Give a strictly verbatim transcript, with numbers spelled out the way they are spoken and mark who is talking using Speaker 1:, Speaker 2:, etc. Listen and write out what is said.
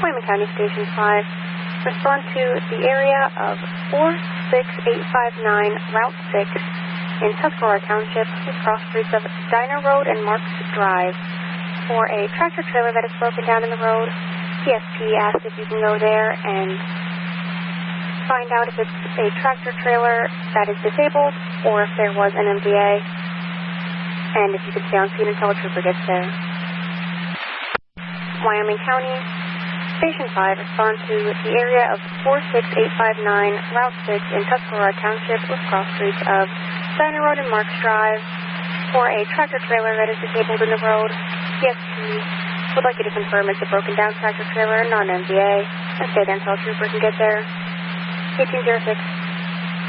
Speaker 1: Wyoming County Station five. Respond to the area of four six eight five nine Route six in Tuscarora Township, with cross streets of Diner Road and Marks Drive. For a tractor trailer that is broken down in the road, P S P asked if you can go there and find out if it's a tractor trailer that is disabled or if there was an M V A, and if you could stay on scene until a trooper gets there. Wyoming County Station five, respond to the area of four six eight five nine Route six in Tuscarora Township, with cross streets of Diner Road and Marks Drive. For a tractor trailer that is disabled in the road, P S P would like you to confirm it's a broken down tractor trailer, not an M V A, and stay there until a trooper can get there. eighteen oh six.